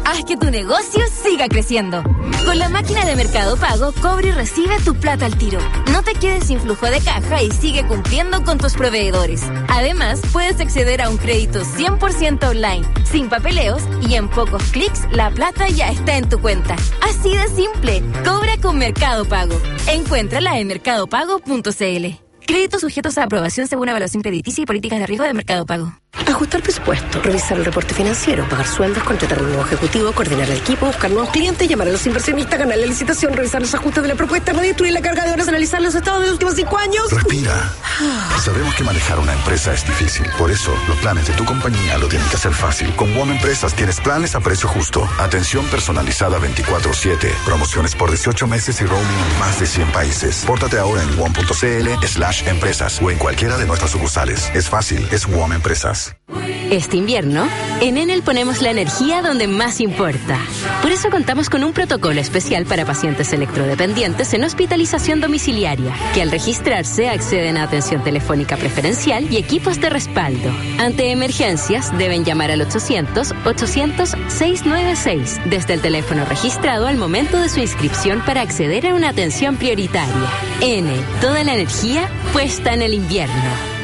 Haz que tu negocio siga creciendo. Con la máquina de Mercado Pago, cobra y recibe tu plata al tiro. No te quedes sin flujo de caja y sigue cumpliendo con tus proveedores. Además, puedes acceder a un crédito 100% online, sin papeleos, y en pocos clics la plata ya está en tu cuenta. Así de simple. Cobra con Mercado Pago. Encuéntrala en mercadopago.cl. Créditos sujetos a aprobación según evaluación crediticia y políticas de riesgo de Mercado Pago. Ajustar presupuesto, revisar el reporte financiero, pagar sueldos, contratar un nuevo ejecutivo, coordinar el equipo, buscar nuevos clientes, llamar a los inversionistas, ganar la licitación, revisar los ajustes de la propuesta, redistribuir la carga de horas, analizar los estados de los últimos 5 años. Respira. Sabemos que manejar una empresa es difícil. Por eso, los planes de tu compañía lo tienen que hacer fácil. Con WOM Empresas tienes planes a precio justo, atención personalizada 24/7, promociones por 18 meses y roaming en más de 100 países. Pórtate ahora en WOM.cl/empresas o en cualquiera de nuestras sucursales. Es fácil, es WOM Empresas. Este invierno, en Enel ponemos la energía donde más importa. Por eso contamos con un protocolo especial para pacientes electrodependientes en hospitalización domiciliaria, que al registrarse acceden a atención telefónica preferencial y equipos de respaldo. Ante emergencias, deben llamar al 800-800-696 desde el teléfono registrado al momento de su inscripción para acceder a una atención prioritaria. Enel, toda la energía puesta en el invierno.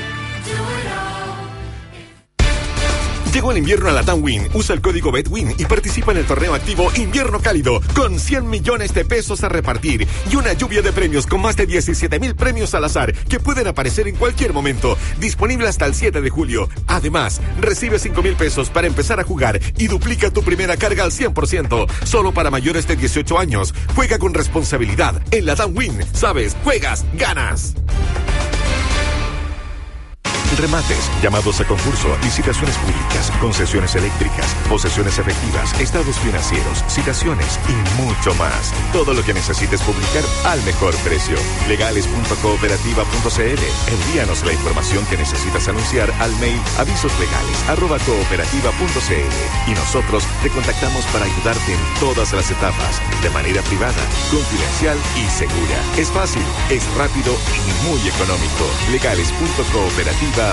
Llegó el invierno a la TAMWIN. Usa el código BETWIN y participa en el torneo activo Invierno Cálido con 100 millones de pesos a repartir y una lluvia de premios con más de 17,000 premios al azar que pueden aparecer en cualquier momento. Disponible hasta el 7 de julio. Además, recibe 5,000 pesos para empezar a jugar y duplica tu primera carga al 100%. Solo para mayores de 18 años. Juega con responsabilidad. En la TAMWIN, sabes, juegas, ganas. Remates, llamados a concurso, licitaciones públicas, concesiones eléctricas, posesiones efectivas, estados financieros, citaciones y mucho más. Todo lo que necesites publicar al mejor precio. Legales.cooperativa.cl. Envíanos la información que necesitas anunciar al mail avisoslegales@cooperativa.cl y nosotros te contactamos para ayudarte en todas las etapas, de manera privada, confidencial y segura. Es fácil, es rápido y muy económico. Legales.cooperativa.cl.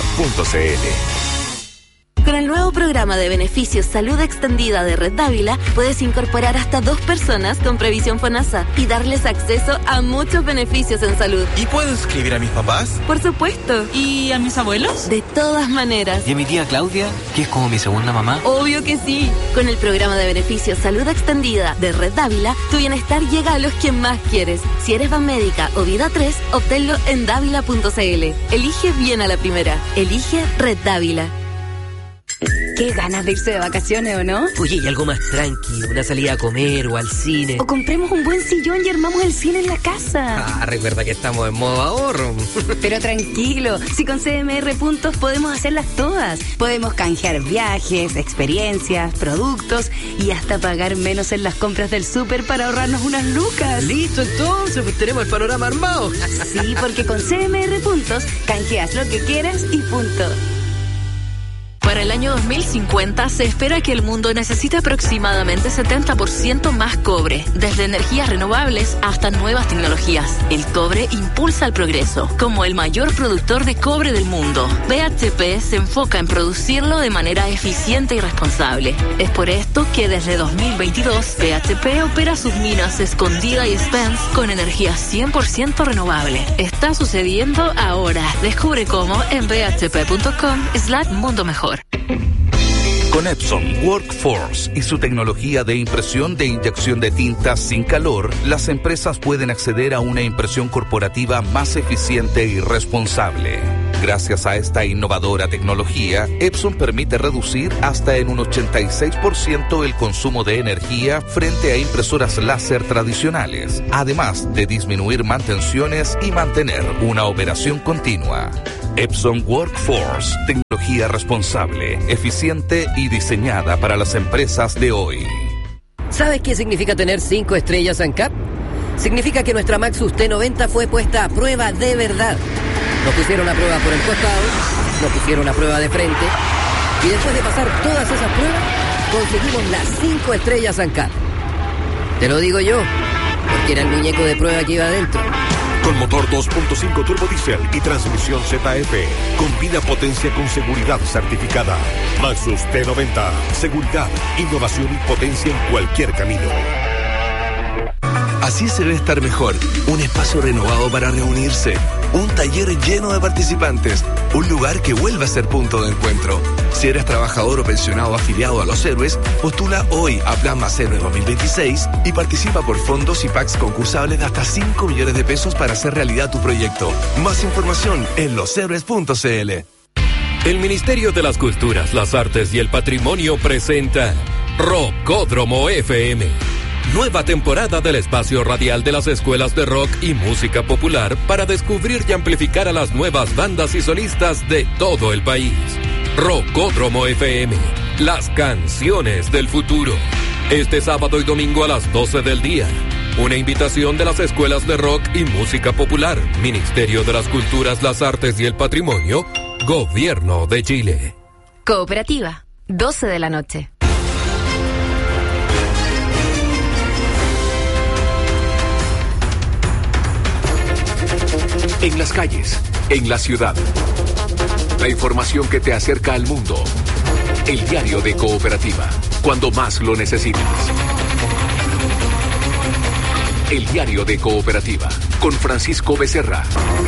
Con el nuevo programa de beneficios Salud Extendida de Red Dávila, puedes incorporar hasta 2 personas con previsión FONASA y darles acceso a muchos beneficios en salud. ¿Y puedo inscribir a mis papás? Por supuesto. ¿Y a mis abuelos? De todas maneras. ¿Y a mi tía Claudia, que es como mi segunda mamá? Obvio que sí. Con el programa de beneficios Salud Extendida de Red Dávila, tu bienestar llega a los que más quieres. Si eres Banmédica o Vida 3, obténlo en dávila.cl. Elige bien a la primera. Elige Red Dávila. Qué ganas de irse de vacaciones, ¿o no? Oye, y algo más tranqui, una salida a comer o al cine. O compremos un buen sillón y armamos el cine en la casa. Recuerda que estamos en modo ahorro. Pero tranquilo, si con CMR Puntos podemos hacerlas todas. Podemos canjear viajes, experiencias, productos y hasta pagar menos en las compras del súper para ahorrarnos unas lucas. Listo, entonces, pues tenemos el panorama armado. Sí, porque con CMR Puntos canjeas lo que quieras y punto. Para el año 2050 se espera que el mundo necesite aproximadamente 70% más cobre, desde energías renovables hasta nuevas tecnologías. El cobre impulsa el progreso, como el mayor productor de cobre del mundo. BHP se enfoca en producirlo de manera eficiente y responsable. Es por esto que desde 2022 BHP opera sus minas Escondida y Spence con energía 100% renovable. Está sucediendo ahora. Descubre cómo en bhp.com/mundo mejor. Con Epson Workforce y su tecnología de impresión de inyección de tinta sin calor, las empresas pueden acceder a una impresión corporativa más eficiente y responsable. Gracias a esta innovadora tecnología, Epson permite reducir hasta en un 86% el consumo de energía frente a impresoras láser tradicionales, además de disminuir mantenciones y mantener una operación continua. Epson Workforce, tecnología responsable, eficiente y diseñada para las empresas de hoy. ¿Sabes qué significa tener 5 estrellas ANCAP? Significa que nuestra Maxus T90 fue puesta a prueba de verdad. Nos pusieron a prueba por el costado, nos pusieron a prueba de frente, y después de pasar todas esas pruebas, conseguimos las 5 estrellas ANCAP. Te lo digo yo, porque era el muñeco de prueba que iba adentro. Con motor 2.5 turbo diesel y transmisión ZF. Combina potencia con seguridad certificada. Maxus T90. Seguridad, innovación y potencia en cualquier camino. Así se debe estar mejor. Un espacio renovado para reunirse. Un taller lleno de participantes. Un lugar que vuelve a ser punto de encuentro. Si eres trabajador o pensionado afiliado a Los Héroes, postula hoy a Plan Más Héroe 2026 y participa por fondos y packs concursables de hasta 5 millones de pesos para hacer realidad tu proyecto. Más información en loshéroes.cl. El Ministerio de las Culturas, las Artes y el Patrimonio presenta Rockódromo FM. Nueva temporada del espacio radial de las escuelas de rock y música popular para descubrir y amplificar a las nuevas bandas y solistas de todo el país. Rockódromo FM, las canciones del futuro. Este sábado y domingo a las 12 del día. Una invitación de las escuelas de rock y música popular, Ministerio de las Culturas, las Artes y el Patrimonio, Gobierno de Chile. Cooperativa, 12 de la noche. En las calles, en la ciudad. La información que te acerca al mundo. El diario de Cooperativa, cuando más lo necesitas. El diario de Cooperativa, con Francisco Becerra.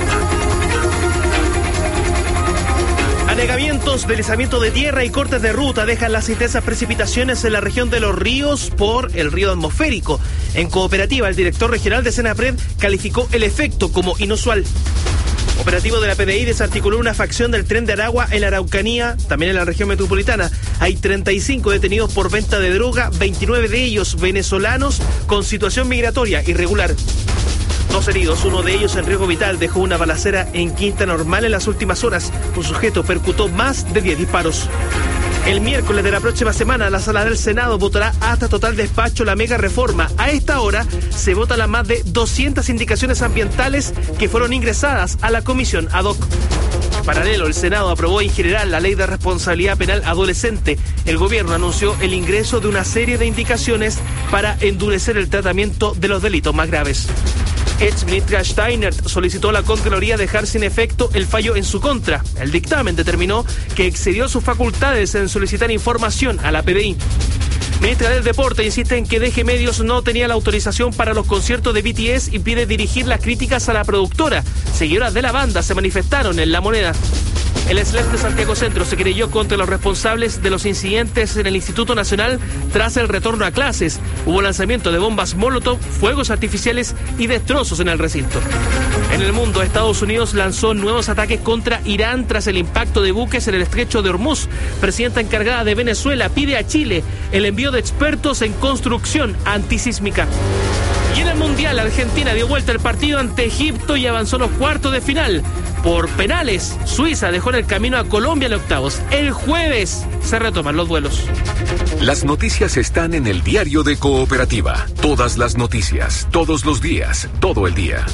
Anegamientos, deslizamiento de tierra y cortes de ruta dejan las intensas precipitaciones en la región de Los Ríos por el río atmosférico. En Cooperativa, el director regional de Senapred calificó el efecto como inusual. Operativo de la PDI desarticuló una facción del tren de Aragua en la Araucanía, también en la región metropolitana. Hay 35 detenidos por venta de droga, 29 de ellos venezolanos con situación migratoria irregular. 2 heridos, uno de ellos en riesgo vital, dejó una balacera en Quinta Normal en las últimas horas. Un sujeto percutó más de 10 disparos. El miércoles de la próxima semana, la Sala del Senado votará hasta total despacho la mega reforma. A esta hora se votan las más de 200 indicaciones ambientales que fueron ingresadas a la comisión ad hoc. En paralelo, el Senado aprobó en general la Ley de Responsabilidad Penal Adolescente. El gobierno anunció el ingreso de una serie de indicaciones para endurecer el tratamiento de los delitos más graves. Ex-ministra Steinert solicitó a la Contraloría dejar sin efecto el fallo en su contra. El dictamen determinó que excedió sus facultades en solicitar información a la PDI. Ministra del Deporte insiste en que DG Medios no tenía la autorización para los conciertos de BTS y pide dirigir las críticas a la productora. Seguidoras de la banda se manifestaron en La Moneda. El SLEP de Santiago Centro se querelló contra los responsables de los incidentes en el Instituto Nacional tras el retorno a clases. Hubo lanzamiento de bombas Molotov, fuegos artificiales y destrozos en el recinto. En el mundo, Estados Unidos lanzó nuevos ataques contra Irán tras el impacto de buques en el estrecho de Hormuz. Presidenta encargada de Venezuela pide a Chile el envío de expertos en construcción antisísmica. Y en el Mundial, Argentina dio vuelta el partido ante Egipto y avanzó a los cuartos de final. Por penales, Suiza dejó en el camino a Colombia en octavos. El jueves se retoman los duelos. Las noticias están en el diario de Cooperativa. Todas las noticias, todos los días, todo el día.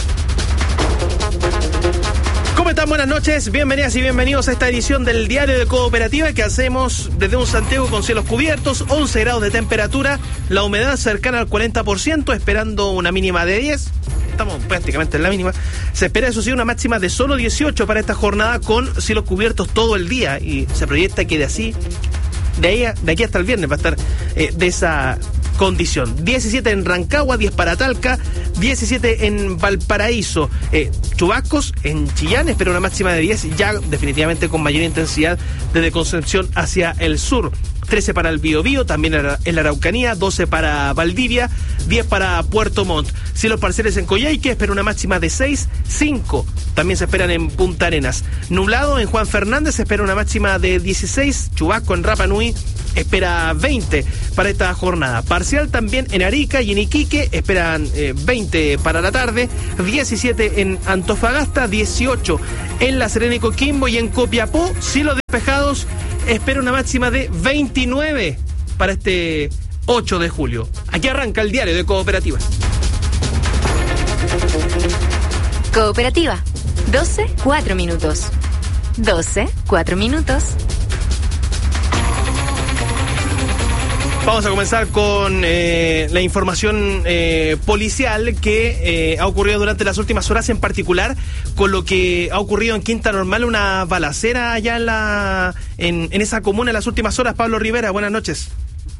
¿Cómo están? Buenas noches, bienvenidas y bienvenidos a esta edición del Diario de Cooperativa que hacemos desde un Santiago con cielos cubiertos, 11 grados de temperatura, la humedad cercana al 40%, esperando una mínima de 10. Estamos prácticamente en la mínima. Se espera, eso sí, una máxima de solo 18 para esta jornada con cielos cubiertos todo el día y se proyecta que de aquí hasta el viernes va a estar de esa condición. 17 en Rancagua, 10 para Talca, 17 en Valparaíso, chubascos en Chillán, espera una máxima de 10, ya definitivamente con mayor intensidad desde Concepción hacia el sur. 13 para el Biobío, también en la Araucanía, 12 para Valdivia, 10 para Puerto Montt. Cielos parciales en Coyhaique, espera una máxima de 6, 5 también se esperan en Punta Arenas. Nublado en Juan Fernández, se espera una máxima de 16, chubasco en Rapa Nui, espera 20 para esta jornada. Parcial también en Arica y en Iquique, esperan 20 para la tarde, 17 en Antofagasta, 18 en La Serena y Coquimbo, y en Copiapó, cielos despejados, espera una máxima de 29 para este 8 de julio. Aquí arranca el Diario de Cooperativa. Cooperativa, 12, 4 minutos. 12, 4 minutos. Vamos a comenzar con la información policial que ha ocurrido durante las últimas horas, en particular con lo que ha ocurrido en Quinta Normal, una balacera allá en esa comuna en las últimas horas. Pablo Rivera, buenas noches.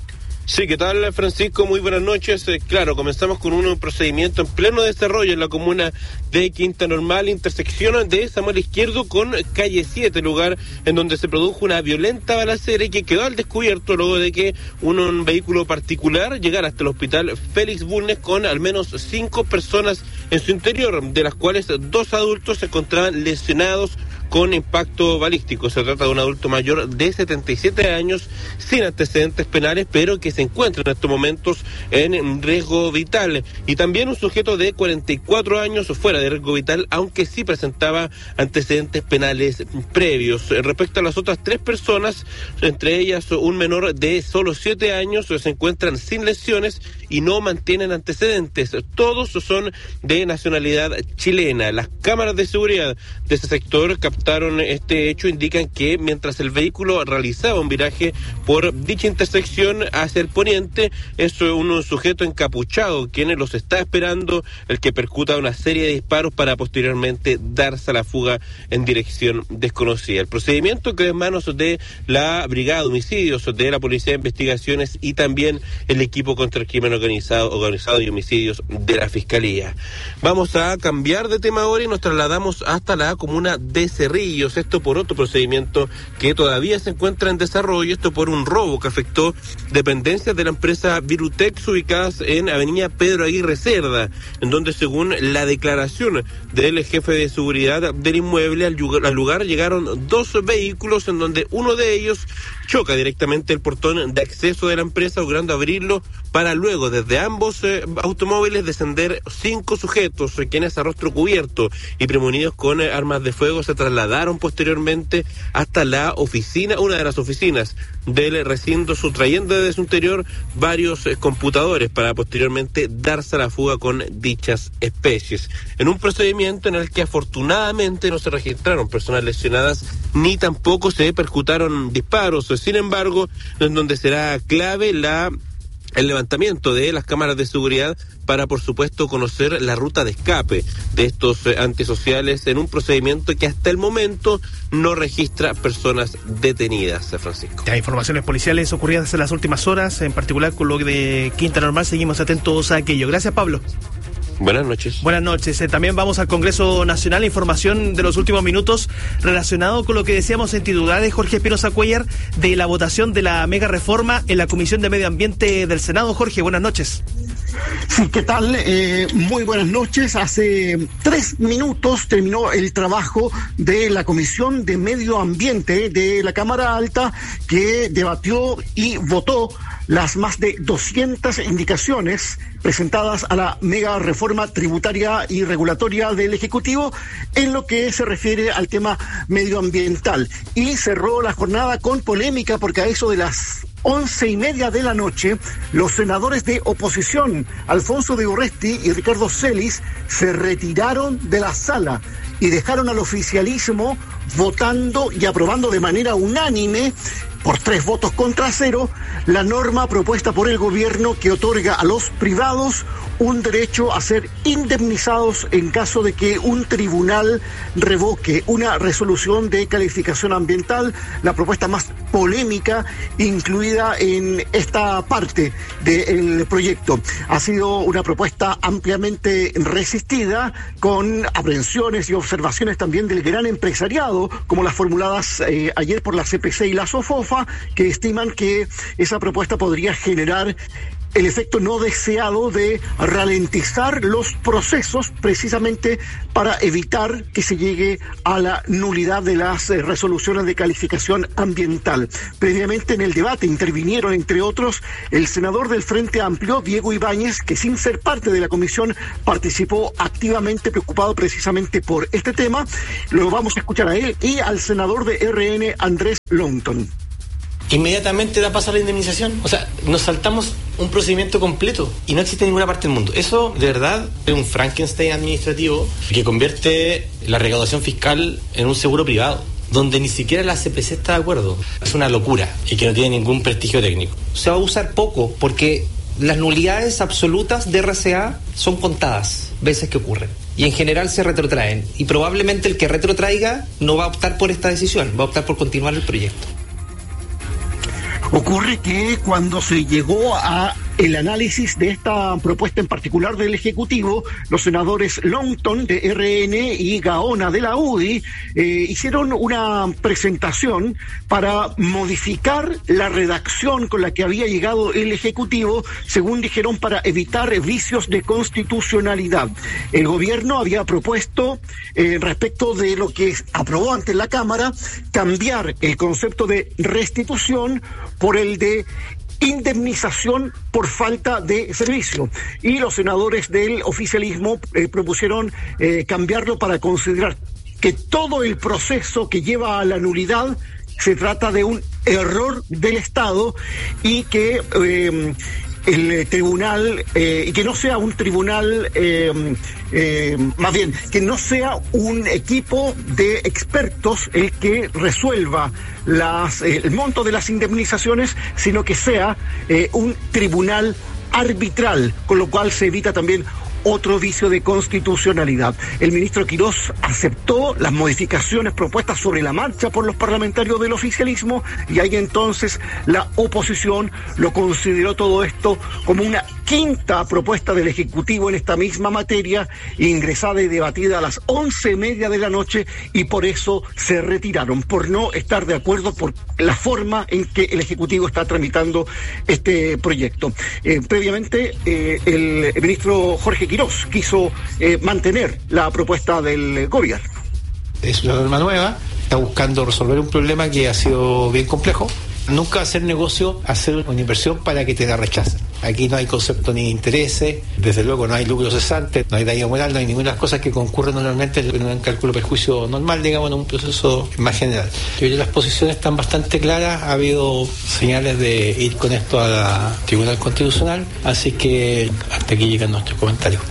Sí, ¿qué tal, Francisco? Muy buenas noches. Claro, comenzamos con un procedimiento en pleno desarrollo en la comuna de Quinta Normal, intersección de Samuel Izquierdo con calle 7, lugar en donde se produjo una violenta balacera y que quedó al descubierto luego de que un vehículo particular llegara hasta el hospital Félix Bulnes con al menos 5 personas en su interior, de las cuales 2 adultos se encontraban lesionados con impacto balístico. Se trata de un adulto mayor de 77 años, sin antecedentes penales, pero que se encuentra en estos momentos en riesgo vital. Y también un sujeto de 44 años fuera de riesgo vital, aunque sí presentaba antecedentes penales previos. Respecto a las otras 3 personas, entre ellas un menor de solo 7 años, se encuentran sin lesiones y no mantienen antecedentes. Todos son de nacionalidad chilena. Las cámaras de seguridad de ese sector captaron este hecho, indican que mientras el vehículo realizaba un viraje por dicha intersección hacia el poniente, es un sujeto encapuchado quien los está esperando, el que percuta una serie de disparos para posteriormente darse a la fuga en dirección desconocida. El procedimiento quedó en manos de la Brigada de Homicidios de la Policía de Investigaciones y también el equipo contra el crimen organizado y homicidios de la Fiscalía. Vamos a cambiar de tema ahora y nos trasladamos hasta la comuna de Cerrillos, esto por otro procedimiento que todavía se encuentra en desarrollo, esto por un robo que afectó dependencias de la empresa Virutex ubicadas en avenida Pedro Aguirre Cerda, en donde según la declaración del jefe de seguridad del inmueble, al lugar llegaron 2 vehículos en donde uno de ellos choca directamente el portón de acceso de la empresa, logrando abrirlo para luego desde ambos automóviles descender 5 sujetos, quienes a rostro cubierto y premonidos con armas de fuego se trasladaron posteriormente hasta la oficina, una de las oficinas del recinto, sustrayendo desde su interior varios computadores para posteriormente darse a la fuga con dichas especies. En un procedimiento en el que afortunadamente no se registraron personas lesionadas ni tampoco se percutaron disparos. Sin embargo, en donde será clave el levantamiento de las cámaras de seguridad para, por supuesto, conocer la ruta de escape de estos antisociales en un procedimiento que hasta el momento no registra personas detenidas, Francisco. Ya, informaciones policiales ocurridas en las últimas horas, en particular con lo de Quinta Normal, seguimos atentos a aquello. Gracias, Pablo. Buenas noches. Buenas noches. También vamos al Congreso Nacional. Información de los últimos minutos relacionado con lo que decíamos en titulares, Jorge Espinosa Cuellar, de la votación de la mega reforma en la Comisión de Medio Ambiente del Senado. Jorge, buenas noches. Sí, ¿qué tal? Muy buenas noches. Hace 3 minutos terminó el trabajo de la Comisión de Medio Ambiente de la Cámara Alta, que debatió y votó las más de 200 indicaciones presentadas a la mega reforma tributaria y regulatoria del Ejecutivo en lo que se refiere al tema medioambiental. Y cerró la jornada con polémica porque a eso de las 11:30 de la noche, los senadores de oposición, Alfonso de Urresti y Ricardo Celis, se retiraron de la sala y dejaron al oficialismo votando y aprobando de manera unánime, por 3 votos contra 0, la norma propuesta por el gobierno que otorga a los privados un derecho a ser indemnizados en caso de que un tribunal revoque una resolución de calificación ambiental, la propuesta más polémica incluida en esta parte del proyecto. Ha sido una propuesta ampliamente resistida, con aprehensiones y observaciones también del gran empresariado, como las formuladas ayer por la CPC y la SOFOFA, que estiman que esa propuesta podría generar el efecto no deseado de ralentizar los procesos, precisamente para evitar que se llegue a la nulidad de las resoluciones de calificación ambiental. Previamente en el debate intervinieron, entre otros, el senador del Frente Amplio, Diego Ibáñez, que sin ser parte de la comisión participó activamente, preocupado precisamente por este tema. Lo vamos a escuchar a él y al senador de RN, Andrés Longton. Inmediatamente da paso a la indemnización. O sea, nos saltamos un procedimiento completo y no existe en ninguna parte del mundo. Eso, de verdad, es un Frankenstein administrativo que convierte la recaudación fiscal en un seguro privado. donde ni siquiera la CPC está de acuerdo. Es una locura y que no tiene ningún prestigio técnico. Se va a usar poco porque las nulidades absolutas de RCA son contadas veces que ocurren y en general se retrotraen, y probablemente el que retrotraiga no va a optar por esta decisión, va a optar por continuar el proyecto. Ocurre que cuando se llegó a el análisis de esta propuesta en particular del Ejecutivo, los senadores Longton de RN y Gaona de la UDI hicieron una presentación para modificar la redacción con la que había llegado el Ejecutivo, según dijeron, para evitar vicios de constitucionalidad. El gobierno había propuesto, respecto de lo que aprobó ante la Cámara, cambiar el concepto de restitución por el de indemnización por falta de servicio, y los senadores del oficialismo propusieron cambiarlo para considerar que todo el proceso que lleva a la nulidad se trata de un error del Estado y que el tribunal, y que no sea un tribunal, más bien, que no sea un equipo de expertos el que resuelva el monto de las indemnizaciones, sino que sea un tribunal arbitral, con lo cual se evita también otro vicio de constitucionalidad. El ministro Quirós aceptó las modificaciones propuestas sobre la marcha por los parlamentarios del oficialismo, y ahí entonces la oposición lo consideró todo esto como una quinta propuesta del Ejecutivo en esta misma materia, ingresada y debatida a las 11:30 de la noche, y por eso se retiraron, por no estar de acuerdo por la forma en que el Ejecutivo está tramitando este proyecto. Previamente, el ministro Jorge Quirós quiso mantener la propuesta del gobierno. Es una norma nueva, está buscando resolver un problema que ha sido bien complejo. Nunca hacer negocio, hacer una inversión para que te la rechacen. Aquí no hay concepto ni de intereses, desde luego no hay lucro cesante, no hay daño moral, no hay ninguna de las cosas que concurren normalmente en un cálculo perjuicio normal, digamos, en un proceso más general. Yo creo que las posiciones están bastante claras, ha habido señales de ir con esto al Tribunal Constitucional, así que hasta aquí llegan nuestros comentarios.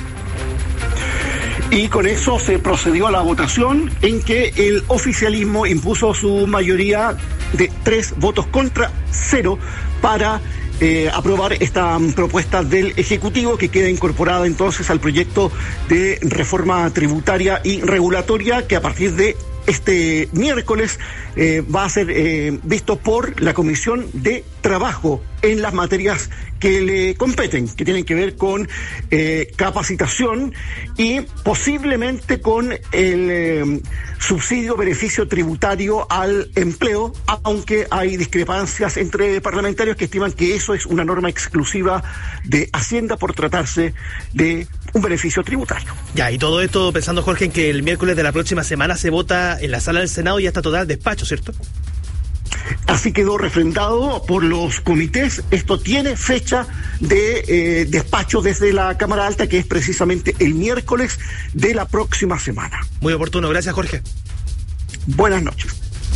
Y con eso se procedió a la votación, en que el oficialismo impuso su mayoría de 3 votos contra 0 para aprobar esta propuesta del Ejecutivo, que queda incorporada entonces al proyecto de reforma tributaria y regulatoria, que a partir de este miércoles va a ser visto por la Comisión de Trabajo en las materias que le competen, que tienen que ver con capacitación y posiblemente con el subsidio beneficio tributario al empleo, aunque hay discrepancias entre parlamentarios que estiman que eso es una norma exclusiva de Hacienda por tratarse de un beneficio tributario. Ya, y todo esto pensando, Jorge, en que el miércoles de la próxima semana se vota en la sala del Senado y hasta total despacho, ¿cierto? Así quedó refrendado por los comités. Esto tiene fecha de despacho desde la Cámara Alta, que es precisamente el miércoles de la próxima semana. Muy oportuno, gracias, Jorge. Buenas noches.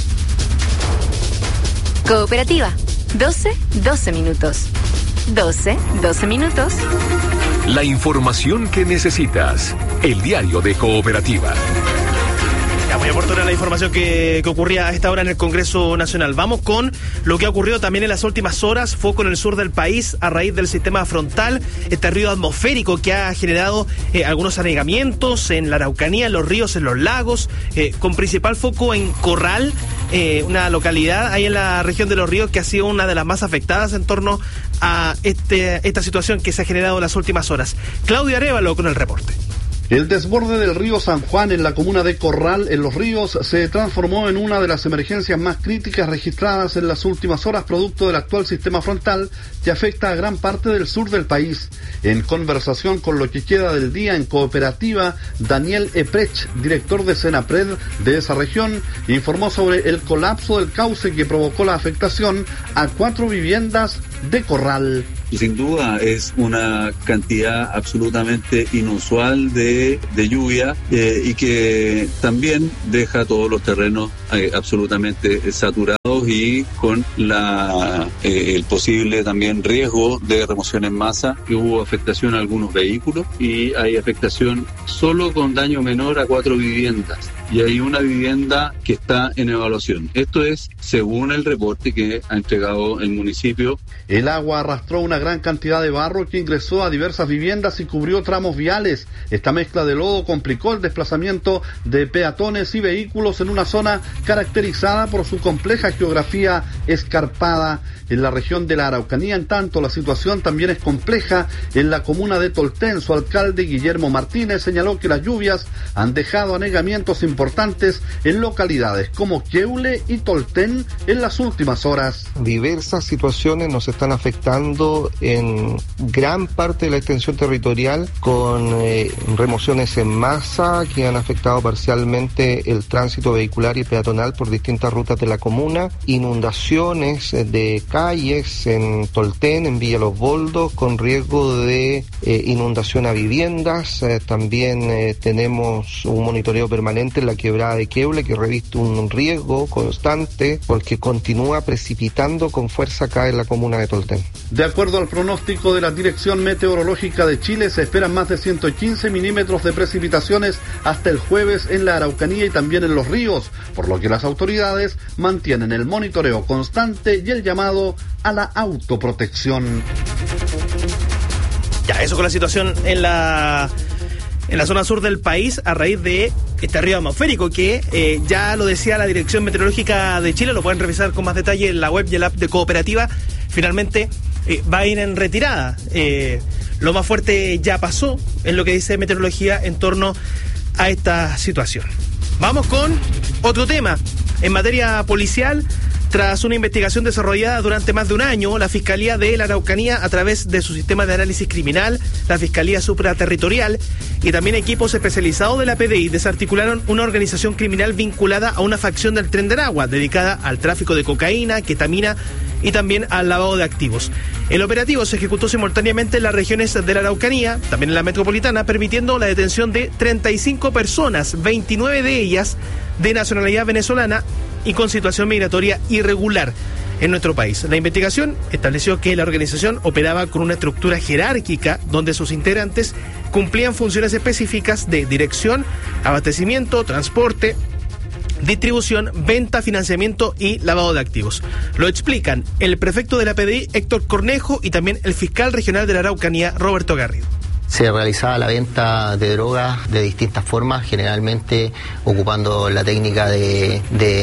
Cooperativa, 12 minutos. 12 minutos. La información que necesitas. El diario de Cooperativa. Ya, muy oportuna la información que ocurría a esta hora en el Congreso Nacional. Vamos con lo que ha ocurrido también en las últimas horas. Foco en el sur del país a raíz del sistema frontal, este río atmosférico que ha generado algunos anegamientos en la Araucanía, en los ríos, en los lagos, con principal foco en Corral, una localidad ahí en la región de Los Ríos que ha sido una de las más afectadas en torno a esta situación que se ha generado en las últimas horas. Claudio Arévalo con el reporte. El desborde del río San Juan en la comuna de Corral, en Los Ríos, se transformó en una de las emergencias más críticas registradas en las últimas horas, producto del actual sistema frontal que afecta a gran parte del sur del país. En conversación con Lo que queda del día en Cooperativa, Daniel Eprech, director de Senapred de esa región, informó sobre el colapso del cauce que provocó la afectación a 4 viviendas de Corral. Sin duda es una cantidad absolutamente inusual de lluvia y que también deja todos los terrenos absolutamente saturados y con el posible también riesgo de remoción en masa. Hubo afectación a algunos vehículos y hay afectación solo con daño menor a 4 viviendas. y hay una vivienda que está en evaluación. Esto es según el reporte que ha entregado el municipio. El agua arrastró una gran cantidad de barro que ingresó a diversas viviendas y cubrió tramos viales. Esta mezcla de lodo complicó el desplazamiento de peatones y vehículos en una zona caracterizada por su compleja geografía escarpada. En la región de la Araucanía, en tanto, la situación también es compleja en la comuna de Tolten. Su alcalde, Guillermo Martínez, señaló que las lluvias han dejado anegamientos importantes en localidades como Queule y Tolten en las últimas horas. Diversas situaciones nos están afectando en gran parte de la extensión territorial, con remociones en masa que han afectado parcialmente el tránsito vehicular y peatonal por distintas rutas de la comuna, inundaciones de calles en Tolten, en Villa Los Boldos, con riesgo de inundación a viviendas. También tenemos un monitoreo permanente en la quebrada de Queule, que reviste un riesgo constante porque continúa precipitando con fuerza acá en la comuna de Tolten. De acuerdo al pronóstico de la Dirección Meteorológica de Chile, se esperan más de 115 milímetros de precipitaciones hasta el jueves en la Araucanía y también en los ríos, por lo que las autoridades mantienen el monitoreo constante y el llamado a la autoprotección. Ya, eso con la situación en la zona sur del país a raíz de este río atmosférico que ya lo decía la Dirección Meteorológica de Chile, lo pueden revisar con más detalle en la web y el app de Cooperativa. Finalmente va a ir en retirada. Lo más fuerte ya pasó, es lo que dice Meteorología en torno a esta situación. Vamos con otro tema. En materia policial, tras una investigación desarrollada durante más de un año, la Fiscalía de la Araucanía, a través de su sistema de análisis criminal, la Fiscalía Supraterritorial y también equipos especializados de la PDI, desarticularon una organización criminal vinculada a una facción del Tren de Aragua, dedicada al tráfico de cocaína, ketamina y también al lavado de activos. El operativo se ejecutó simultáneamente en las regiones de la Araucanía, también en la metropolitana, permitiendo la detención de 35 personas, 29 de ellas de nacionalidad venezolana y con situación migratoria irregular en nuestro país. La investigación estableció que la organización operaba con una estructura jerárquica donde sus integrantes cumplían funciones específicas de dirección, abastecimiento, transporte, distribución, venta, financiamiento y lavado de activos. Lo explican el prefecto de la PDI, Héctor Cornejo, y también el fiscal regional de la Araucanía, Roberto Garrido. Se realizaba la venta de drogas de distintas formas, generalmente ocupando la técnica de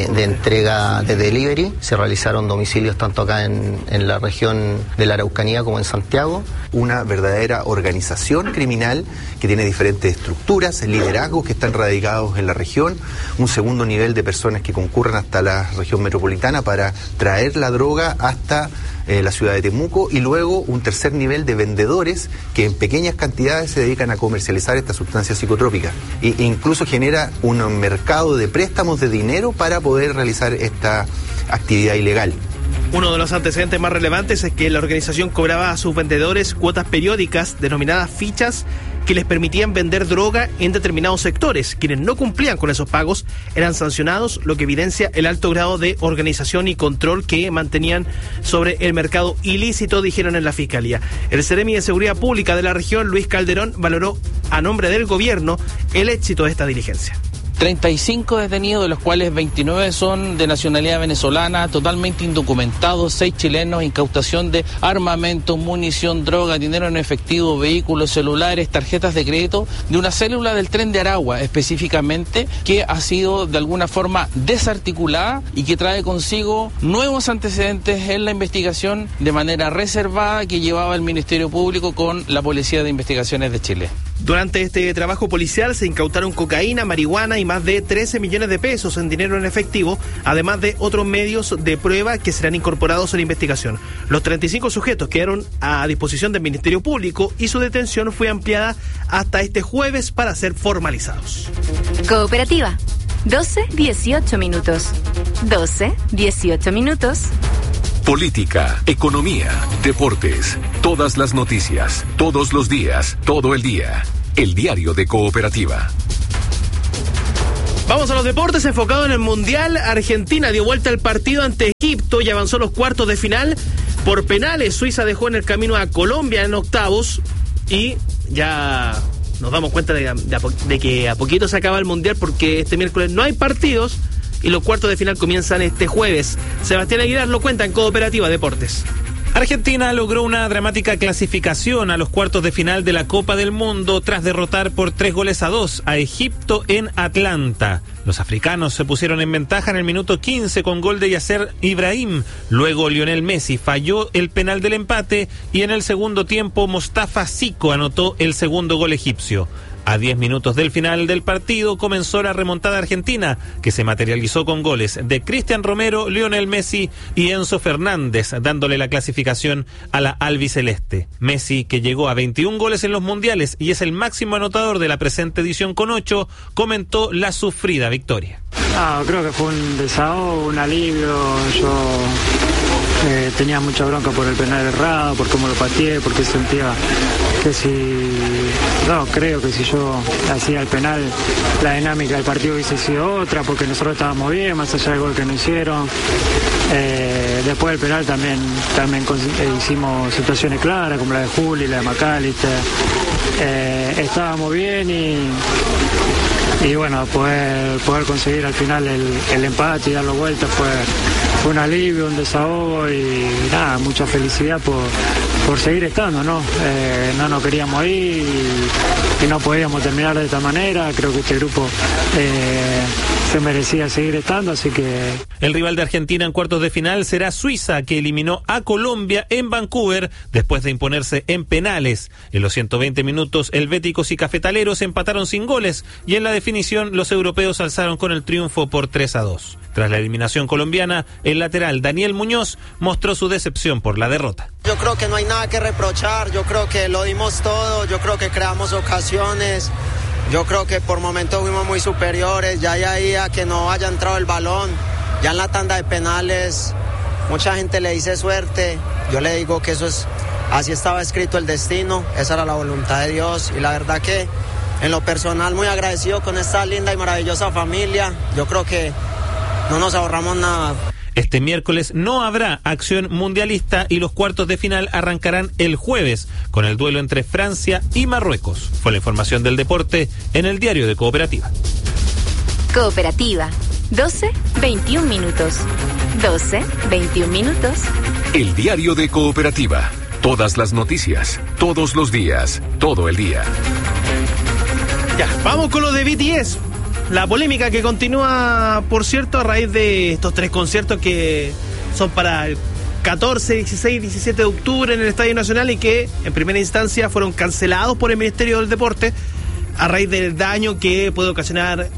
entrega de delivery. Se realizaron domicilios tanto acá en la región de la Araucanía como en Santiago. Una verdadera organización criminal que tiene diferentes estructuras, liderazgos que están radicados en la región, un segundo nivel de personas que concurren hasta la región metropolitana para traer la droga hasta la ciudad de Temuco, y luego un tercer nivel de vendedores que en pequeñas cantidades se dedican a comercializar estas sustancias psicotrópicas e incluso genera un mercado de préstamos de dinero para poder realizar esta actividad ilegal. Uno de los antecedentes más relevantes es que la organización cobraba a sus vendedores cuotas periódicas denominadas fichas que les permitían vender droga en determinados sectores. Quienes no cumplían con esos pagos eran sancionados, lo que evidencia el alto grado de organización y control que mantenían sobre el mercado ilícito, dijeron en la Fiscalía. El Seremi de Seguridad Pública de la región, Luis Calderón, valoró a nombre del gobierno el éxito de esta diligencia. 35 detenidos, de los cuales 29 son de nacionalidad venezolana, totalmente indocumentados, 6 chilenos, incautación de armamento, munición, droga, dinero en efectivo, vehículos, celulares, tarjetas de crédito, de una célula del Tren de Aragua específicamente, que ha sido de alguna forma desarticulada y que trae consigo nuevos antecedentes en la investigación de manera reservada que llevaba el Ministerio Público con la Policía de Investigaciones de Chile. Durante este trabajo policial se incautaron cocaína, marihuana y más de 13 millones de pesos en dinero en efectivo, además de otros medios de prueba que serán incorporados a la investigación. Los 35 sujetos quedaron a disposición del Ministerio Público y su detención fue ampliada hasta este jueves para ser formalizados. Cooperativa. 12-18 minutos. 12-18 minutos. Política, economía, deportes, todas las noticias, todos los días, todo el día. El diario de Cooperativa. Vamos a los deportes, enfocado en el Mundial. Argentina dio vuelta al partido ante Egipto y avanzó a los cuartos de final por penales. Suiza dejó en el camino a Colombia en octavos y ya nos damos cuenta de que a poquito se acaba el Mundial, porque este miércoles no hay partidos y los cuartos de final comienzan este jueves. Sebastián Aguilar lo cuenta en Cooperativa Deportes. Argentina logró una dramática clasificación a los cuartos de final de la Copa del Mundo tras derrotar por 3-2 a Egipto en Atlanta. Los africanos se pusieron en ventaja en el minuto 15 con gol de Yasser Ibrahim. Luego Lionel Messi falló el penal del empate y en el segundo tiempo Mostafa Siko anotó el segundo gol egipcio. A 10 minutos del final del partido comenzó la remontada argentina, que se materializó con goles de Cristian Romero, Lionel Messi y Enzo Fernández, dándole la clasificación a la albiceleste. Messi, que llegó a 21 goles en los mundiales y es el máximo anotador de la presente edición con 8, comentó la sufrida victoria. Creo que fue un desahogo, un alivio. Yo tenía mucha bronca por el penal errado, por cómo lo pateé, porque sentía que creo que si yo hacía el penal, la dinámica del partido hubiese sido otra, porque nosotros estábamos bien, más allá del gol que nos hicieron. Después del penal también hicimos situaciones claras, como la de Juli, la de McAllister. Estábamos bien y bueno, poder conseguir al final el empate y darlo vuelta fue un alivio, un desahogo y nada, mucha felicidad por seguir estando, ¿no? No nos queríamos ir y no podíamos terminar de esta manera. Creo que este grupo se merecía seguir estando, así que... El rival de Argentina en cuartos de final será Suiza, que eliminó a Colombia en Vancouver después de imponerse en penales. En los 120 minutos, helvéticos y cafetaleros empataron sin goles y en la definición los europeos alzaron con el triunfo por 3-2. Tras la eliminación colombiana, el lateral Daniel Muñoz mostró su decepción por la derrota. Yo creo que no hay nada que reprochar, yo creo que lo dimos todo, yo creo que creamos ocasiones, yo creo que por momentos fuimos muy superiores, ya ahí a que no haya entrado el balón, ya en la tanda de penales, mucha gente le dice suerte, yo le digo que eso es, así estaba escrito el destino, esa era la voluntad de Dios y la verdad que en lo personal muy agradecido con esta linda y maravillosa familia, yo creo que no nos ahorramos nada. Este miércoles no habrá acción mundialista y los cuartos de final arrancarán el jueves con el duelo entre Francia y Marruecos. Fue la información del deporte en el diario de Cooperativa. Cooperativa, 12-21 minutos. 12-21 minutos. El diario de Cooperativa. Todas las noticias, todos los días, todo el día. Ya, vamos con lo de BTS. La polémica que continúa, por cierto, a raíz de estos 3 conciertos que son para el 14, 16 y 17 de octubre en el Estadio Nacional y que en primera instancia fueron cancelados por el Ministerio del Deporte a raíz del daño que puede ocasionar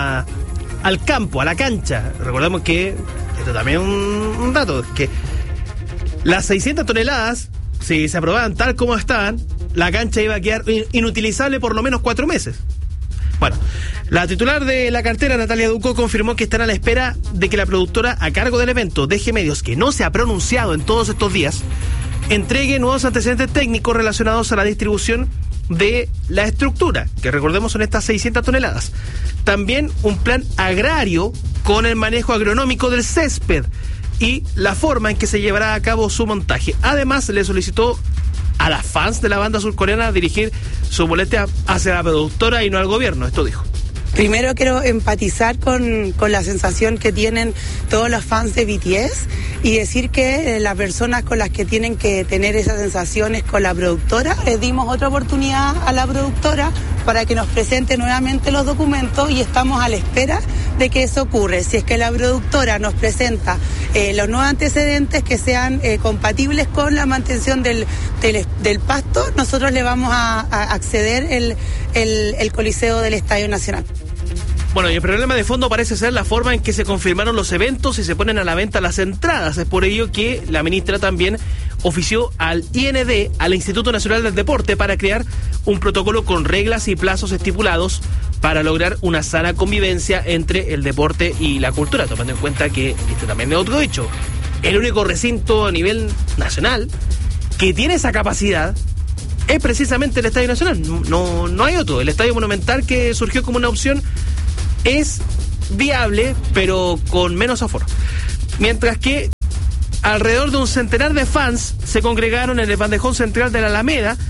al campo, a la cancha. Recordemos que, esto también es un dato, que las 600 toneladas, si se aprobaban tal como estaban, la cancha iba a quedar inutilizable por lo menos 4 meses. Bueno, la titular de la cartera, Natalia Ducó, confirmó que están a la espera de que la productora a cargo del evento, DG Medios, que no se ha pronunciado en todos estos días, entregue nuevos antecedentes técnicos relacionados a la distribución de la estructura, que recordemos son estas 600 toneladas. También un plan agrario con el manejo agronómico del césped y la forma en que se llevará a cabo su montaje. Además, le solicitó a las fans de la banda surcoreana dirigir su boleta hacia la productora y no al gobierno. Esto dijo. Primero quiero empatizar con la sensación que tienen todos los fans de BTS y decir que las personas con las que tienen que tener esas sensaciones con la productora, les dimos otra oportunidad a la productora para que nos presente nuevamente los documentos y estamos a la espera de que eso ocurra. Si es que la productora nos presenta los nuevos antecedentes que sean compatibles con la mantención del pasto, nosotros le vamos a acceder el Coliseo del Estadio Nacional. Bueno, y el problema de fondo parece ser la forma en que se confirmaron los eventos y se ponen a la venta las entradas. Es por ello que la ministra también ofició al IND, al Instituto Nacional del Deporte, para crear un protocolo con reglas y plazos estipulados para lograr una sana convivencia entre el deporte y la cultura, tomando en cuenta que, este también es otro hecho, el único recinto a nivel nacional que tiene esa capacidad es precisamente el Estadio Nacional. No hay otro. El Estadio Monumental, que surgió como una opción, es viable, pero con menos aforo. Mientras que alrededor de un centenar de fans se congregaron en el bandejón central de la Alameda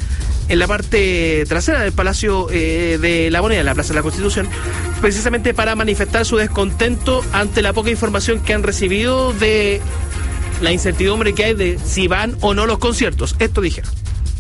en la parte trasera del Palacio de la Moneda, en la Plaza de la Constitución, precisamente para manifestar su descontento ante la poca información que han recibido de la incertidumbre que hay de si van o no los conciertos. Esto dijeron.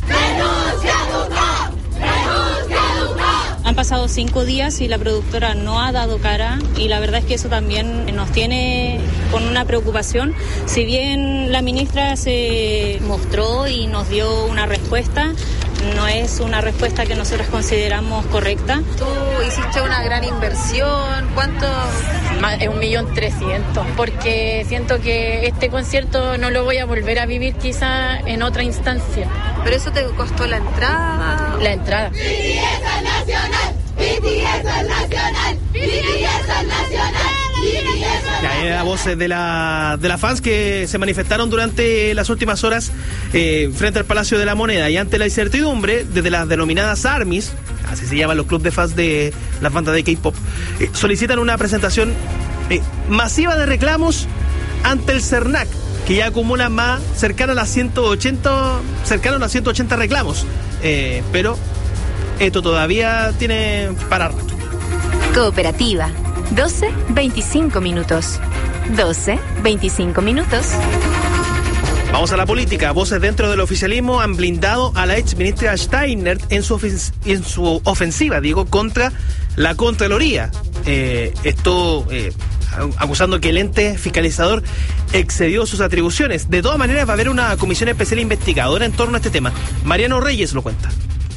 Han pasado 5 días y la productora no ha dado cara, y la verdad es que eso también nos tiene con una preocupación. Si bien la ministra se mostró y nos dio una respuesta, no es una respuesta que nosotros consideramos correcta. Tú hiciste una gran inversión, ¿cuánto? Es 1.300.000, porque siento que este concierto no lo voy a volver a vivir quizá en otra instancia. ¿Pero eso te costó la entrada? La entrada. BTS es nacional, BTS es nacional, BTS es nacional. Ya era voces de la fans que se manifestaron durante las últimas horas frente al Palacio de la Moneda, y ante la incertidumbre, desde las denominadas ARMYs, así se llaman los clubes de fans de las bandas de K-pop, solicitan una presentación masiva de reclamos ante el CERNAC, que ya acumula más cercano a las 180 reclamos, pero esto todavía tiene para rato. Cooperativa. 12-25 minutos. 12-25 minutos. Vamos a la política. Voces dentro del oficialismo han blindado a la ex ministra Steiner en su ofensiva, contra la Contraloría. Acusando que el ente fiscalizador excedió sus atribuciones. De todas maneras, va a haber una comisión especial investigadora en torno a este tema. Mariano Reyes lo cuenta.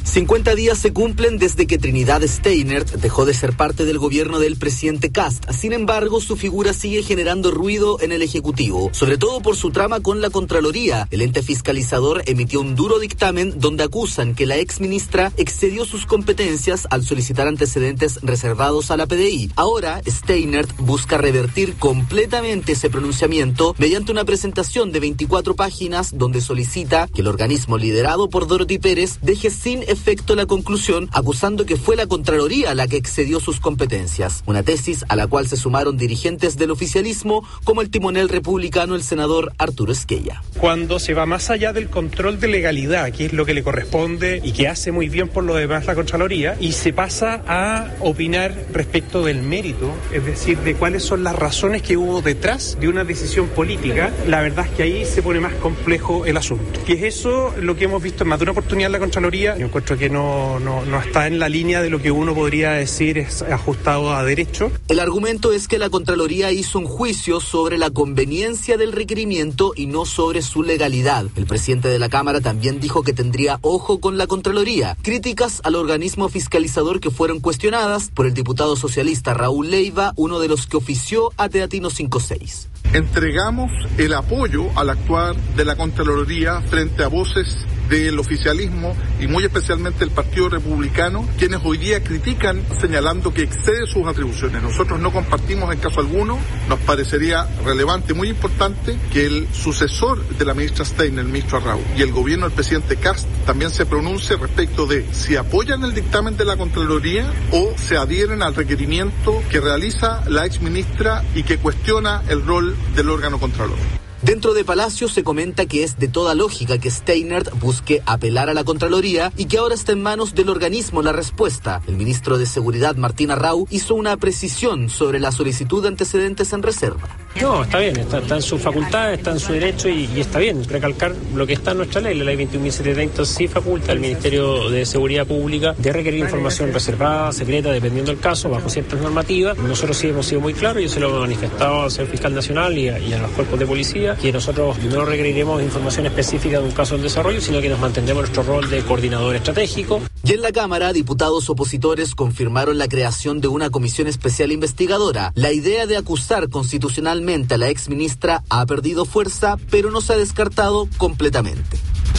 50 días se cumplen desde que Trinidad Steiner dejó de ser parte del gobierno del presidente Kast. Sin embargo, su figura sigue generando ruido en el Ejecutivo, sobre todo por su trama con la Contraloría. El ente fiscalizador emitió un duro dictamen donde acusan que la exministra excedió sus competencias al solicitar antecedentes reservados a la PDI. Ahora, Steiner busca revertir completamente ese pronunciamiento mediante una presentación de 24 páginas donde solicita que el organismo liderado por Dorothy Pérez deje sin efecto la conclusión, acusando que fue la Contraloría la que excedió sus competencias. Una tesis a la cual se sumaron dirigentes del oficialismo, como el timonel republicano, el senador Arturo Esquella. Cuando se va más allá del control de legalidad, que es lo que le corresponde y que hace muy bien por lo demás la Contraloría, y se pasa a opinar respecto del mérito, es decir, de cuáles son las razones que hubo detrás de una decisión política, la verdad es que ahí se pone más complejo el asunto. Y es eso lo que hemos visto en más de una oportunidad en la Contraloría. Yo encuentro que no está en la línea de lo que uno podría decir es ajustado a derecho. El argumento es que la Contraloría hizo un juicio sobre la conveniencia del requerimiento y no sobre su legalidad. El presidente de la Cámara también dijo que tendría ojo con la Contraloría. Críticas al organismo fiscalizador que fueron cuestionadas por el diputado socialista Raúl Leiva, uno de los que ofició a Teatino 5-6. Entregamos el apoyo al actuar de la Contraloría frente a voces del oficialismo y muy especialmente el Partido Republicano, quienes hoy día critican señalando que excede sus atribuciones. Nosotros no compartimos en caso alguno. Nos parecería relevante, muy importante, que el sucesor de la ministra Steiner, el ministro Arrau, y el gobierno del presidente Kast también se pronuncie respecto de si apoyan el dictamen de la Contraloría o se adhieren al requerimiento que realiza la exministra y que cuestiona el rol del órgano contralor. Dentro de Palacio se comenta que es de toda lógica que Steiner busque apelar a la Contraloría y que ahora está en manos del organismo la respuesta. El ministro de Seguridad, Martín Arrau, hizo una precisión sobre la solicitud de antecedentes en reserva. No, está bien, está en su facultad, está en su derecho y está bien recalcar lo que está en nuestra ley. La ley 21.730 sí faculta al Ministerio de Seguridad Pública de requerir información reservada, secreta, dependiendo del caso, bajo ciertas normativas. Nosotros sí hemos sido muy claros, yo se lo he manifestado al señor fiscal nacional y a los cuerpos de policía, que nosotros no requeriremos información específica de un caso en desarrollo, sino que nos mantendremos nuestro rol de coordinador estratégico. Y en la Cámara, diputados opositores confirmaron la creación de una comisión especial investigadora. La idea de acusar constitucionalmente a la exministra ha perdido fuerza, pero no se ha descartado completamente.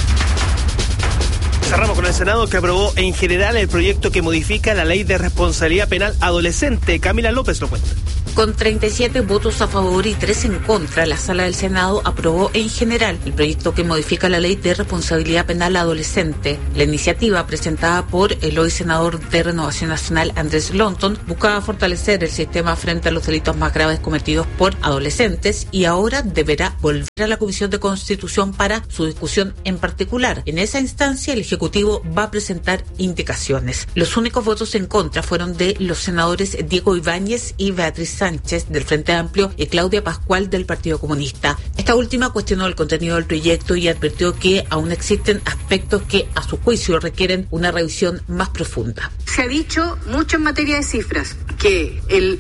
Cerramos con el Senado, que aprobó en general el proyecto que modifica la ley de responsabilidad penal adolescente. Camila López lo cuenta. Con 37 votos a favor y 3 en contra, la Sala del Senado aprobó en general el proyecto que modifica la Ley de Responsabilidad Penal Adolescente. La iniciativa, presentada por el hoy senador de Renovación Nacional Andrés Longton, buscaba fortalecer el sistema frente a los delitos más graves cometidos por adolescentes y ahora deberá volver a la Comisión de Constitución para su discusión en particular. En esa instancia, el Ejecutivo va a presentar indicaciones. Los únicos votos en contra fueron de los senadores Diego Ibáñez y Beatriz Sánchez del Frente Amplio y Claudia Pascual del Partido Comunista. Esta última cuestionó el contenido del proyecto y advirtió que aún existen aspectos que, a su juicio, requieren una revisión más profunda. Se ha dicho mucho en materia de cifras que el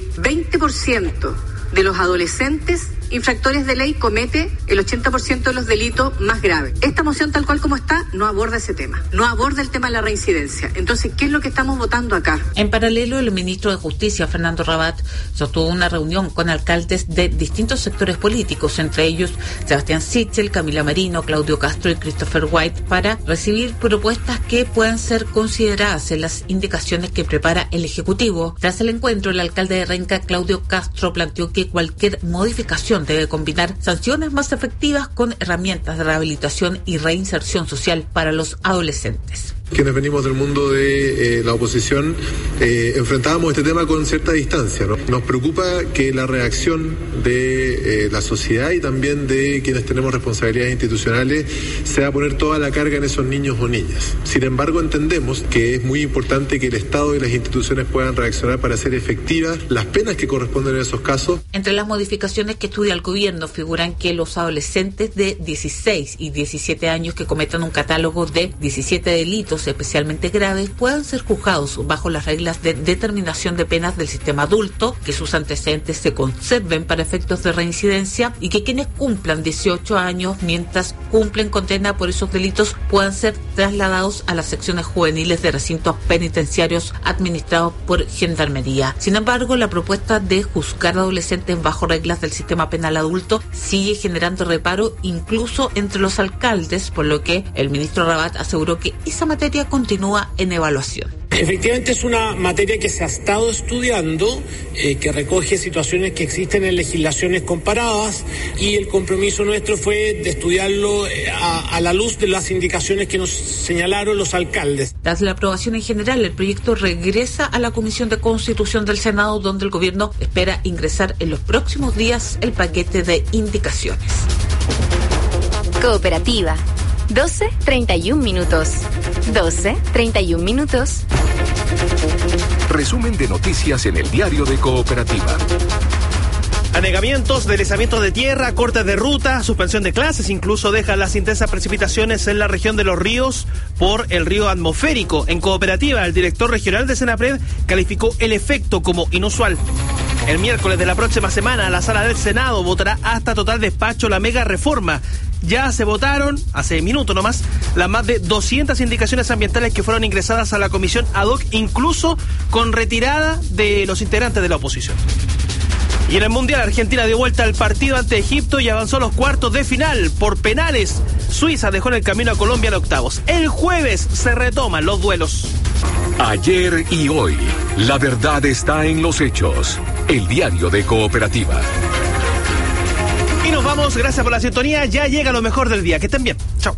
20% de los adolescentes infractores de ley comete el 80% de los delitos más graves. Esta moción, tal cual como está, no aborda ese tema, no aborda el tema de la reincidencia. Entonces, ¿qué es lo que estamos votando acá? En paralelo, el ministro de Justicia, Fernando Rabat, sostuvo una reunión con alcaldes de distintos sectores políticos, entre ellos Sebastián Sichel, Camila Marino, Claudio Castro y Christopher White, para recibir propuestas que puedan ser consideradas en las indicaciones que prepara el Ejecutivo. Tras el encuentro, el alcalde de Renca, Claudio Castro, planteó que cualquier modificación debe combinar sanciones más efectivas con herramientas de rehabilitación y reinserción social para los adolescentes. Quienes venimos del mundo de la oposición enfrentábamos este tema con cierta distancia, ¿no? Nos preocupa que la reacción de la sociedad y también de quienes tenemos responsabilidades institucionales sea poner toda la carga en esos niños o niñas. Sin embargo, entendemos que es muy importante que el Estado y las instituciones puedan reaccionar para hacer efectivas las penas que corresponden en esos casos. Entre las modificaciones que estudia el gobierno figuran que los adolescentes de 16 y 17 años que cometan un catálogo de 17 delitos especialmente graves puedan ser juzgados bajo las reglas de determinación de penas del sistema adulto, que sus antecedentes se conserven para efectos de reincidencia y que quienes cumplan 18 años mientras cumplen condena por esos delitos puedan ser trasladados a las secciones juveniles de recintos penitenciarios administrados por Gendarmería. Sin embargo, la propuesta de juzgar a adolescentes bajo reglas del sistema penal adulto sigue generando reparo incluso entre los alcaldes, por lo que el ministro Rabat aseguró que esa materia continúa en evaluación. Efectivamente es una materia que se ha estado estudiando, que recoge situaciones que existen en legislaciones comparadas y el compromiso nuestro fue de estudiarlo a la luz de las indicaciones que nos señalaron los alcaldes. Tras la aprobación en general, el proyecto regresa a la Comisión de Constitución del Senado, donde el gobierno espera ingresar en los próximos días el paquete de indicaciones. Cooperativa. 12:31 minutos. 12:31 minutos. Resumen de noticias en el diario de Cooperativa. Anegamientos, deslizamientos de tierra, cortes de ruta, suspensión de clases, incluso dejan las intensas precipitaciones en la región de Los Ríos por el río atmosférico. En Cooperativa, el director regional de Senapred calificó el efecto como inusual. El miércoles de la próxima semana, la Sala del Senado votará hasta total despacho la mega reforma. Ya se votaron, hace minutos nomás, las más de 200 indicaciones ambientales que fueron ingresadas a la comisión ad hoc, incluso con retirada de los integrantes de la oposición. Y en el Mundial, Argentina dio vuelta al partido ante Egipto y avanzó a los cuartos de final por penales. Suiza dejó en el camino a Colombia en octavos. El jueves se retoman los duelos. Ayer y hoy, la verdad está en los hechos. El diario de Cooperativa. Y nos vamos, gracias por la sintonía. Ya llega lo mejor del día. Que estén bien. Chao.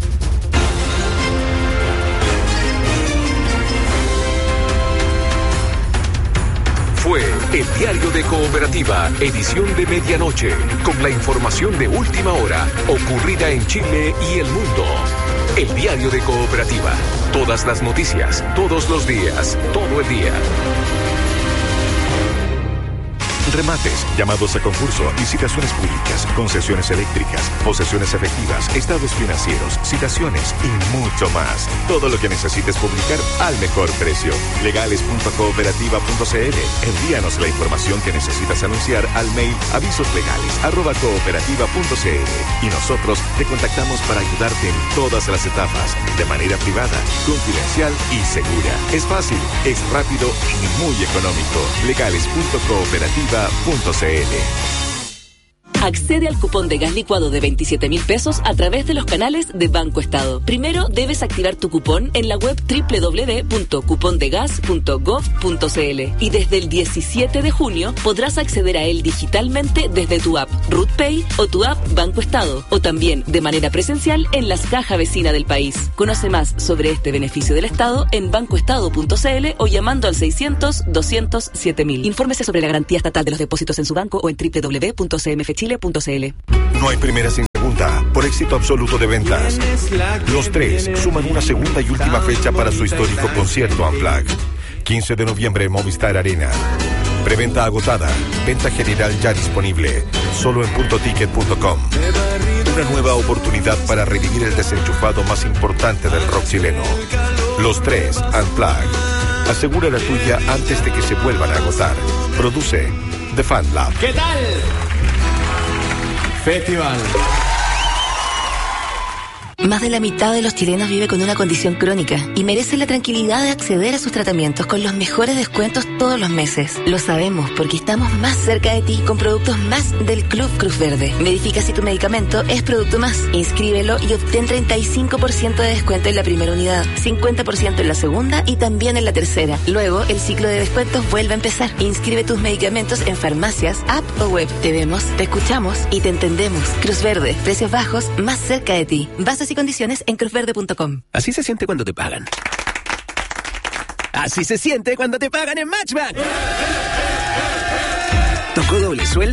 Fue el diario de Cooperativa, edición de medianoche, con la información de última hora, ocurrida en Chile y el mundo. El diario de Cooperativa. Todas las noticias, todos los días, todo el día. Remates, llamados a concurso, licitaciones públicas, concesiones eléctricas, posesiones efectivas, estados financieros, citaciones y mucho más. Todo lo que necesites publicar al mejor precio. Legales.cooperativa.cl. Envíanos la información que necesitas anunciar al mail avisoslegales@cooperativa.cl y nosotros te contactamos para ayudarte en todas las etapas, de manera privada, confidencial y segura. Es fácil, es rápido y muy económico. Legales.cooperativa.cl. Accede al cupón de gas licuado de 27.000 pesos a través de los canales de Banco Estado. Primero debes activar tu cupón en la web www.cupondegas.gov.cl y desde el 17 de junio podrás acceder a él digitalmente desde tu app RootPay o tu app Banco Estado, o también de manera presencial en las cajas vecinas del país. Conoce más sobre este beneficio del Estado en bancoestado.cl o llamando al 600-200-7000. Infórmese sobre la garantía estatal de los depósitos en su banco o en www.cmfchile.cl. No hay primera sin segunda, por éxito absoluto de ventas. Los Tres suman una segunda y última fecha para su histórico concierto Unplugged. 15 de noviembre en Movistar Arena. Preventa agotada, venta general ya disponible, solo en puntoticket.com. Una nueva oportunidad para revivir el desenchufado más importante del rock chileno. Los Tres Unplugged. Asegura la tuya antes de que se vuelvan a agotar. Produce The Fan Lab. ¿Qué tal? Festival. Más de la mitad de los chilenos vive con una condición crónica y merece la tranquilidad de acceder a sus tratamientos con los mejores descuentos todos los meses. Lo sabemos porque estamos más cerca de ti con productos más del Club Cruz Verde. Verifica si tu medicamento es producto más. Inscríbelo y obtén 35% de descuento en la primera unidad, 50% en la segunda y también en la tercera. Luego, el ciclo de descuentos vuelve a empezar. Inscribe tus medicamentos en farmacias, app o web. Te vemos, te escuchamos y te entendemos. Cruz Verde, precios bajos, más cerca de ti. Bases y condiciones en cruzverde.com. Así se siente cuando te pagan. Así se siente cuando te pagan en Matchback. ¿Tocó doble sueldo?